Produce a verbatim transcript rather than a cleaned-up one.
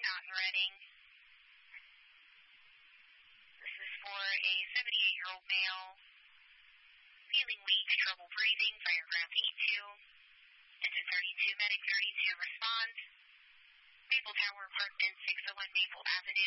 Mountain Redding. This is for a seventy-eight-year-old male. Feeling weak, trouble breathing, Firecraft E two. Engine thirty-two, Medic thirty-two responds. Maple Tower Apartment, six oh one Maple Avenue.